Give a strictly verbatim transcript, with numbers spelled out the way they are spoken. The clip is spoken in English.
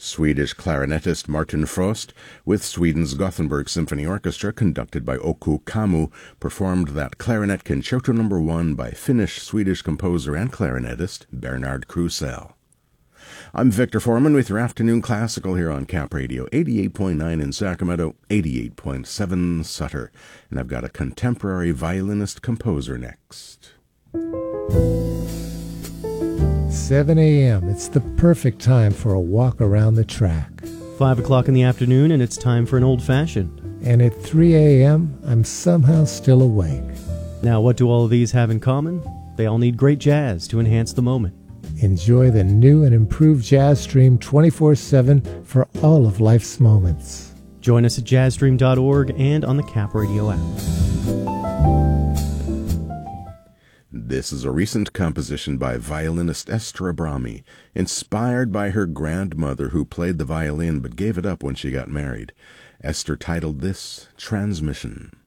Swedish clarinetist Martin Frost, with Sweden's Gothenburg Symphony Orchestra, conducted by Oku Kamu, performed that Clarinet Concerto Number One by Finnish-Swedish composer and clarinetist Bernard Krusell. I'm Victor Foreman with your afternoon classical here on Cap Radio, eighty-eight point nine in Sacramento, eighty-eight point seven Sutter, and I've got a contemporary violinist-composer next. seven a.m. It's the perfect time for a walk around the track. Five o'clock in the afternoon, and it's time for an old-fashioned. And at three a.m., I'm somehow still awake. Now, what do all of these have in common? They all need great jazz to enhance the moment. Enjoy the new and improved Jazz Stream twenty-four seven for all of life's moments. Join us at jazz stream dot org and on the Cap Radio app. This is a recent composition by violinist Esther Abrami, inspired by her grandmother who played the violin but gave it up when she got married. Esther titled this Transmission.